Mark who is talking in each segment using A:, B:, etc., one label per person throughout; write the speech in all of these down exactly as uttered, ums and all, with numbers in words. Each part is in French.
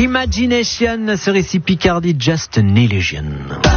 A: Imagination, ce récit Picardie, Just an Illusion.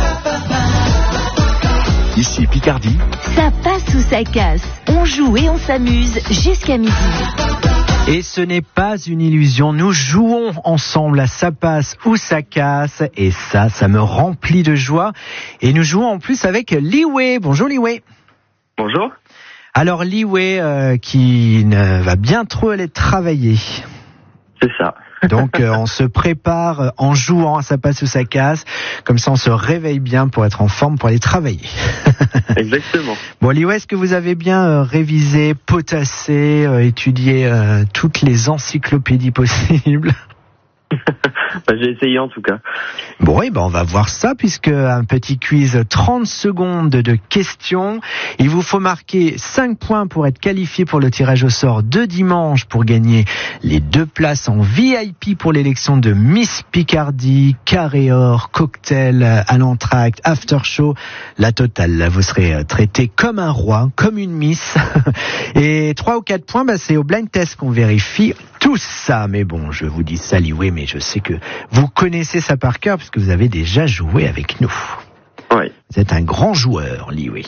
B: Ici Picardie.
C: Ça passe ou ça casse. On joue et on s'amuse jusqu'à midi.
A: Et ce n'est pas une illusion, nous jouons ensemble à Ça passe ou ça casse, et ça, ça me remplit de joie. Et nous jouons en plus avec Liwé. Bonjour Liwé.
D: Bonjour.
A: Alors Liwé euh, qui ne va bien trop aller travailler.
D: C'est ça.
A: Donc euh, on se prépare en jouant à Ça passe ou ça casse, comme ça on se réveille bien pour être en forme pour aller travailler.
D: Exactement.
A: Bon Liwé, est-ce que vous avez bien euh, révisé, potassé, euh, étudié euh, toutes les encyclopédies possibles?
D: Bah, j'ai essayé en tout cas.
A: Bon, et ben on va voir ça, puisque un petit quiz trente secondes de questions. Il vous faut marquer cinq points pour être qualifié pour le tirage au sort de dimanche pour gagner les deux places en V I P pour l'élection de Miss Picardie, carré or, cocktail à l'entracte, after show, la totale. Là, vous serez traité comme un roi, comme une Miss. Et trois ou quatre points, bah, c'est au blind test qu'on vérifie tout ça. Mais bon, je vous dis ça, Liwé, mais je sais que vous connaissez ça par cœur puisque vous avez déjà joué avec nous.
D: Oui.
A: Vous êtes un grand joueur, Liwé.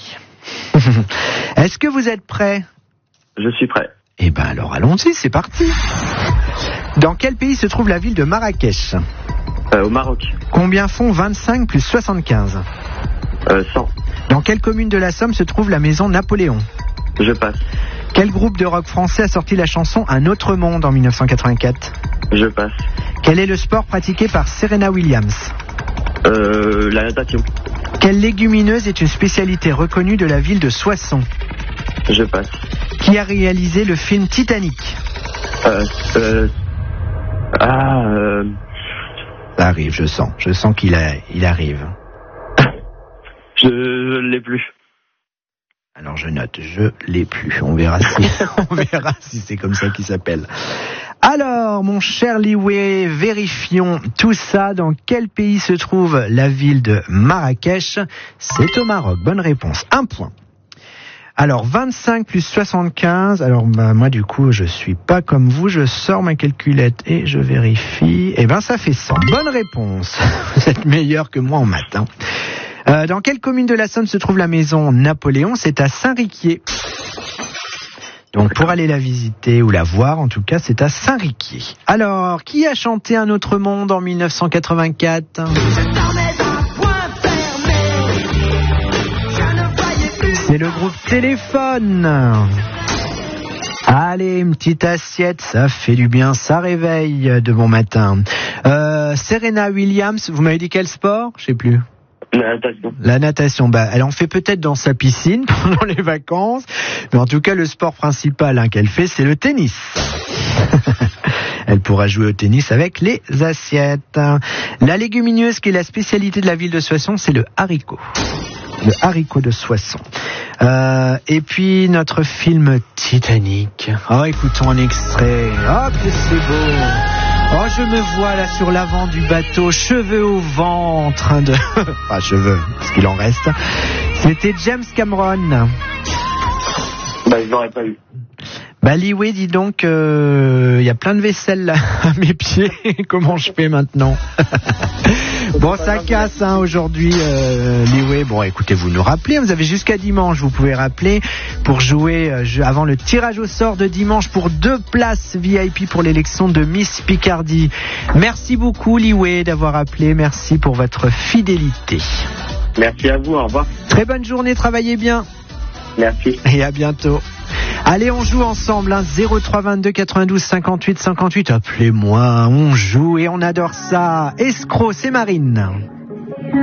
A: Est-ce que vous êtes prêt?
D: Je suis prêt.
A: Eh ben alors allons-y, c'est parti. Dans quel pays se trouve la ville de Marrakech?
D: Euh, au Maroc.
A: Combien font vingt-cinq plus soixante-quinze?
D: Euh, cent.
A: Dans quelle commune de la Somme se trouve la maison Napoléon?
D: Je passe.
A: Quel groupe de rock français a sorti la chanson Un autre monde en dix-neuf cent quatre-vingt-quatre?
D: Je passe.
A: Quel est le sport pratiqué par Serena Williams?
D: Euh, la natation.
A: Quelle légumineuse est une spécialité reconnue de la ville de Soissons?
D: Je passe.
A: Qui a réalisé le film Titanic?
D: Euh, euh, ah, euh,
A: Ça arrive, je sens. Je sens qu'il a, il arrive.
D: je, je l'ai plus.
A: Alors je note, je l'ai plus. On verra si, on verra si c'est comme ça qu'il s'appelle. Alors, mon cher Liwé, vérifions tout ça. Dans quel pays se trouve la ville de Marrakech? C'est au Maroc. Bonne réponse. Un point. Alors, vingt-cinq plus soixante-quinze. Alors, bah, moi, du coup, je suis pas comme vous. Je sors ma calculette et je vérifie. Eh ben, ça fait cent. Bonne réponse. Vous êtes meilleur que moi en maths, hein. Euh, dans quelle commune de la Somme se trouve la maison Napoléon? C'est à Saint-Riquier. Donc pour aller la visiter ou la voir, en tout cas, c'est à Saint-Riquier. Alors, qui a chanté Un autre monde en dix-neuf cent quatre-vingt-quatre? C'est le groupe Téléphone. Allez, une petite assiette, ça fait du bien, ça réveille de bon matin. Euh, Serena Williams, vous m'avez dit quel sport? Je sais plus.
D: La natation.
A: La natation, bah, elle en fait peut-être dans sa piscine pendant les vacances, mais en tout cas, le sport principal hein, qu'elle fait, c'est le tennis. Elle pourra jouer au tennis avec les assiettes. La légumineuse qui est la spécialité de la ville de Soissons, c'est le haricot. Le haricot de Soissons. Euh, et puis, notre film Titanic. Oh, écoutons un extrait. Hop, c'est beau. Oh, je me vois là sur l'avant du bateau, cheveux au vent, en train de... Enfin, cheveux, parce qu'il en reste. C'était James Cameron.
D: Bah, je l'aurais pas eu.
A: Bah, Liwé, dis donc, il euh, y a plein de vaisselle là, à mes pieds. Comment je fais maintenant? Bon, ça casse hein, aujourd'hui, euh, Liwé. Bon, écoutez, vous nous rappelez, vous avez jusqu'à dimanche, vous pouvez rappeler pour jouer euh, avant le tirage au sort de dimanche pour deux places V I P pour l'élection de Miss Picardie. Merci beaucoup, Liwé, d'avoir appelé. Merci pour votre fidélité.
D: Merci à vous, au revoir.
A: Très bonne journée, travaillez bien.
D: Merci.
A: Et à bientôt. Allez, on joue ensemble, hein, zéro trois vingt-deux quatre-vingt-douze cinquante-huit cinquante-huit. Appelez-moi, on joue et on adore ça. Escroc, c'est Marine.